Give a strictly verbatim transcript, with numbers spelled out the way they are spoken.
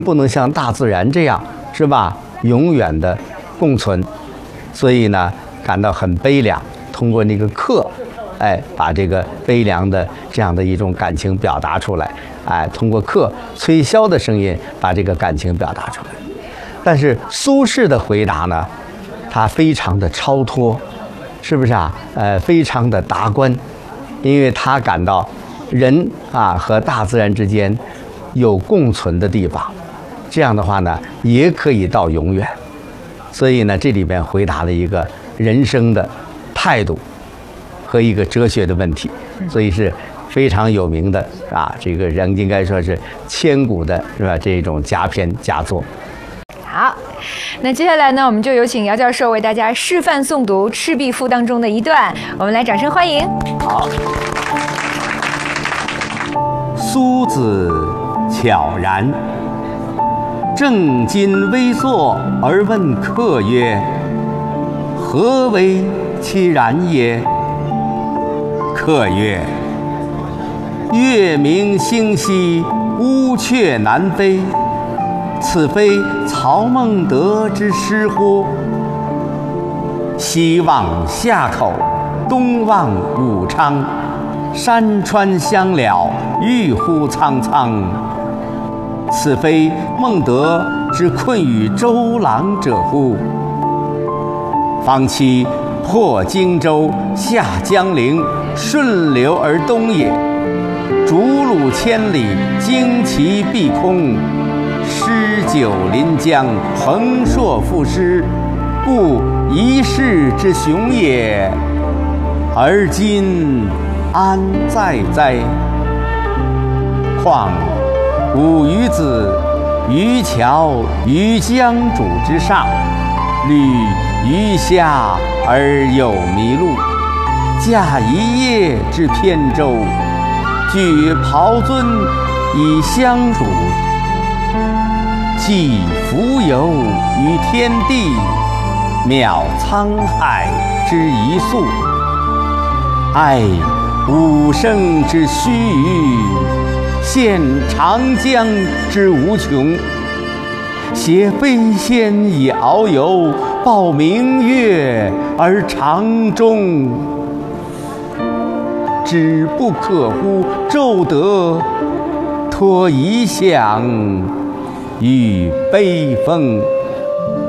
不能像大自然这样，是吧？永远的共存，所以呢，感到很悲凉。通过那个客，哎，把这个悲凉的这样的一种感情表达出来，哎，通过客吹箫的声音把这个感情表达出来。但是苏轼的回答呢，他非常的超脱，是不是啊？呃，非常的达观，因为他感到人啊和大自然之间有共存的地方。这样的话呢，也可以到永远。所以呢，这里边回答了一个人生的态度和一个哲学的问题，所以是非常有名的啊。这个人应该说是千古的，是吧？这种佳篇佳作。 好，那接下来呢，我们就有请姚教授为大家示范诵读《赤壁赋》当中的一段，我们来掌声欢迎。 好，苏子悄然。正襟危坐而问客曰：“何为其然也？”客曰：“月明星稀，乌鹊南飞。此非曹孟德之诗乎？西望夏口，东望武昌，山川相了，郁乎苍苍。此非孟德之困于周郎者乎？方其破荆州，下江陵，顺流而东也。逐鹿千里，旌旗蔽空，诗酒临江，横槊赋诗，故一世之雄也。而今安在哉？况吾与子渔樵于江渚之上，侣鱼虾而友麋鹿，驾一叶之扁舟，举匏樽以相属，寄蜉蝣于天地，渺沧海之一粟。哀吾生之须臾，羡长江之无穷。挟飞仙以遨游，抱明月而长终。止不可乎骤得，托遗响与悲风。